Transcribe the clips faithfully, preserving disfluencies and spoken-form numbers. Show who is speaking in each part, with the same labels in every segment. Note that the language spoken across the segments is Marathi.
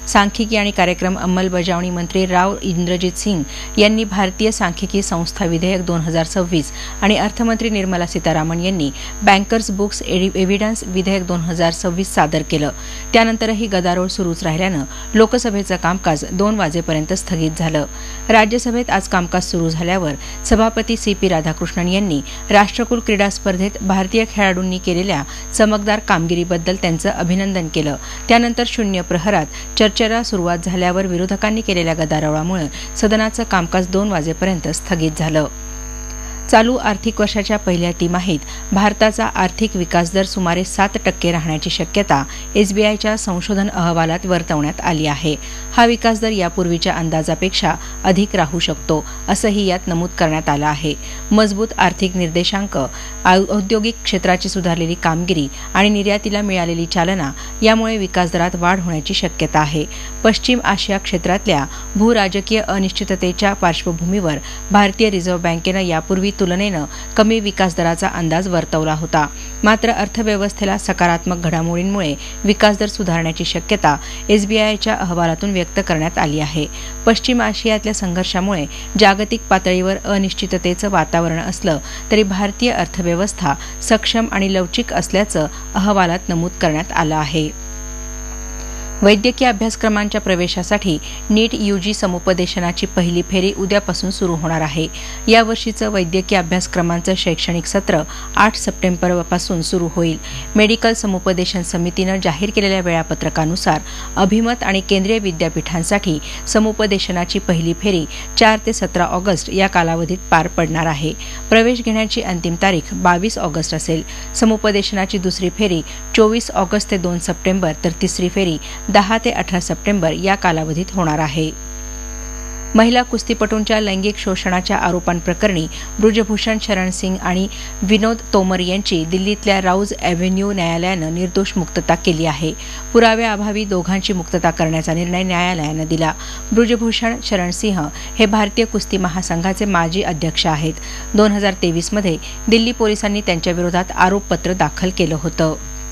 Speaker 1: सांख्यिकी आणि कार्यक्रम अंमलबजावणी मंत्री राव इंद्रजित सिंग यांनी भारतीय सांख्यिकी संस्था विधेयक दोन हजार सव्वीस आणि अर्थमंत्री निर्मला सीतारामन यांनी बँकर्स बुक्स एव्हिडन्स विधेयक दोन हजार सव्वीस सादर केलं. त्यानंतरही गदारोळ सुरूच राहिल्यानं लोकसभेचं कामकाज दोन वाजेपर्यंत स्थगित झालं. राज्यसभेत आज कामकाज सुरू झाल्यावर सभापती सी पी राधाकृष्णन यांनी राष्ट्रकुल क्रीडा स्पर्धेत भारतीय खेळाडूंनी केलेल्या चमकदार कामगिरीबद्दल त्यांचं अभिनंदन केलं. त्यानंतर शून्य प्रहरात चर्चेला सुरुवात झाल्यावर विरोधकांनी केलेल्या गदारोळामुळे सदनाचं कामकाज दोन वाजेपर्यंत स्थगित झालं. चालू आर्थिक वर्षाच्या पहिल्या तिमाहीत भारताचा आर्थिक विकास दर सुमारे सात टक्के राहण्याची शक्यता एसबीआयच्या संशोधन अहवालात वर्तवण्यात आली आहे. हा विकास दर यापूर्वीच्या अंदाजापेक्षा अधिक राहू शकतो असंही यात नमूद करण्यात आलं आहे. मजबूत आर्थिक निर्देशांक, औद्योगिक क्षेत्राची सुधारलेली कामगिरी आणि निर्यातीला मिळालेली चालना यामुळे विकासदरात वाढ होण्याची शक्यता आहे. पश्चिम आशिया क्षेत्रातल्या भूराजकीय अनिश्चिततेच्या पार्श्वभूमीवर भारतीय रिझर्व्ह बँकेनं यापूर्वी तुलनेनं कमी विकासदराचा अंदाज वर्तवला होता. मात्र अर्थव्यवस्थेला सकारात्मक घडामोडींमुळे विकासदर सुधारण्याची शक्यता एसबीआयच्या अहवालातून व्यक्त करण्यात आली आहे. पश्चिम आशियातल्या संघर्षामुळे जागतिक पातळीवर अनिश्चिततेचं वातावरण असलं तरी भारतीय अर्थव्यवस्था सक्षम आणि लवचिक असल्याचं अहवालात नमूद करण्यात आलं आहे. वैद्यकीय अभ्यासक्रमांच्या प्रवेशासाठी नीट यूजी समुपदेशनाची पहिली फेरी उद्यापासून सुरू होणार आहे. यावर्षीचं वैद्यकीय अभ्यासक्रमांचं शैक्षणिक सत्र आठ सप्टेंबरपासून सुरू होईल. मेडिकल समुपदेशन समितीनं जाहीर केलेल्या वेळापत्रकानुसार अभिमत आणि केंद्रीय विद्यापीठांसाठी समुपदेशनाची पहिली फेरी चार ते सतरा ऑगस्ट या कालावधीत पार पडणार आहे. प्रवेश घेण्याची अंतिम तारीख बावीस ऑगस्ट असेल. समुपदेशनाची दुसरी फेरी चोवीस ऑगस्ट ते दोन सप्टेंबर तर तिसरी फेरी दहा ते अठरा सप्टेंबर या कालावधीत होणार आहे. महिला कुस्तीपटूंच्या लैंगिक शोषणाच्या आरोपांप्रकरणी बृजभूषण शरण सिंग आणि विनोद तोमर यांची दिल्लीतल्या राऊज अॅव्हेन्यू न्यायालयानं निर्दोष मुक्तता केली आहे. पुराव्याअभावी दोघांची मुक्तता करण्याचा निर्णय न्यायालयानं दिला. बृजभूषण शरण सिंह हे भारतीय कुस्ती महासंघाचे माजी अध्यक्ष आहेत. दोन हजार तेवीसमध्ये दिल्ली पोलिसांनी त्यांच्याविरोधात आरोपपत्र दाखल केलं होतं.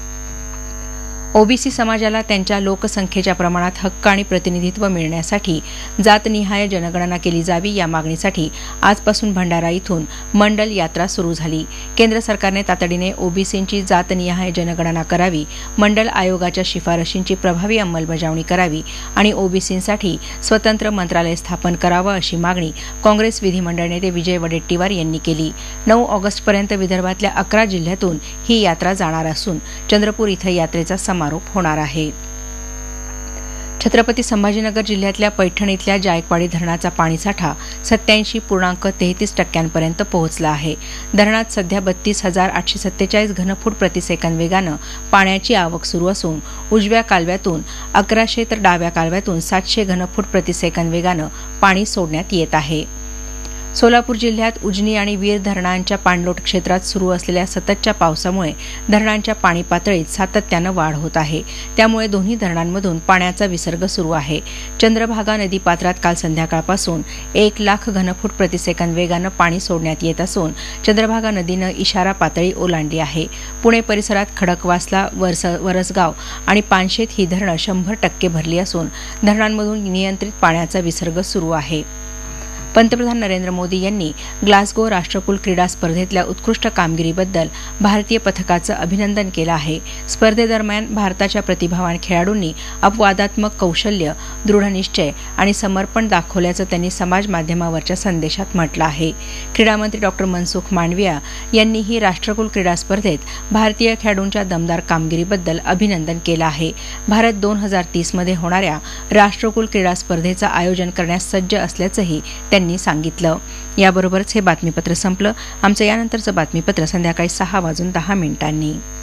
Speaker 1: ओबीसी समाजाला त्यांच्या लोकसंख्येच्या प्रमाणात हक्क आणि प्रतिनिधित्व मिळण्यासाठी जातनिहाय जनगणना केली जावी या मागणीसाठी आजपासून भंडारा इथून मंडल यात्रा सुरू झाली. केंद्र सरकारने तातडीने ओबीसींची जातनिहाय जनगणना करावी, मंडल आयोगाच्या शिफारशींची प्रभावी अंमलबजावणी करावी आणि ओबीसींसाठी स्वतंत्र मंत्रालय स्थापन करावं अशी मागणी काँग्रेस विधिमंडळ नेते विजय वडेट्टीवार यांनी केली. नऊ ऑगस्टपर्यंत विदर्भातल्या अकरा जिल्ह्यातून ही यात्रा जाणार असून चंद्रपूर इथं यात्रेचा समारोप होणार आहे. छत्रपती संभाजीनगर जिल्ह्यातल्या पैठण इथल्या जायकवाडी धरणाचा पाणीसाठा सत्याऐंशी पूर्णांक तेहतीस टक्क्यांपर्यंत पोहोचला आहे. धरणात सध्या बत्तीस हजार आठशे सत्तेचाळीस घनफूट प्रतिसेकंद वेगानं पाण्याची आवक सुरू असून उजव्या कालव्यातून अकराशे तर डाव्या कालव्यातून सातशे घनफूट प्रतिसेकंद वेगानं पाणी सोडण्यात येत आहे. सोलापूर जिल्ह्यात उजनी आणि वीर धरणांच्या पाणलोट क्षेत्रात सुरू असलेल्या सततच्या पावसामुळे धरणांच्या पाणी पातळीत सातत्यानं वाढ होत आहे. त्यामुळे दोन्ही धरणांमधून पाण्याचा विसर्ग सुरू आहे. चंद्रभागा नदीपात्रात काल संध्याकाळपासून एक लाख घनफूट प्रतिसेकंद वेगानं पाणी सोडण्यात येत असून चंद्रभागा नदीनं इशारा पातळी ओलांडली आहे. पुणे परिसरात खडकवासला, वरस वरसगाव आणि पानशेत ही धरणं शंभर टक्के भरली असून धरणांमधून नियंत्रित पाण्याचा विसर्ग सुरू आहे. पंतप्रधान नरेंद्र मोदी यांनी ग्लासगो राष्ट्रकुल क्रीडा स्पर्धेतल्या उत्कृष्ट कामगिरीबद्दल भारतीय पथकाचं अभिनंदन केलं आहे. स्पर्धेदरम्यान भारताच्या प्रतिभावान खेळाडूंनी अपवादात्मक कौशल्य, दृढनिश्चय आणि समर्पण दाखवल्याचं त्यांनी समाज माध्यमावरच्या संदेशात म्हटलं आहे. क्रीडामंत्री डॉक्टर मनसुख मांडविया यांनीही राष्ट्रकुल क्रीडा स्पर्धेत भारतीय खेळाडूंच्या दमदार कामगिरीबद्दल अभिनंदन केलं आहे. भारत दोन हजार तीसमध्ये होणाऱ्या राष्ट्रकुल क्रीडा स्पर्धेचं आयोजन करण्यास सज्ज असल्याचंही त्यांनी सांगितलं. याबरोबरच हे बातमीपत्र संपलं. आमचं यानंतरचं बातमीपत्र संध्याकाळी सहा वाजून दहा मिनिटांनी.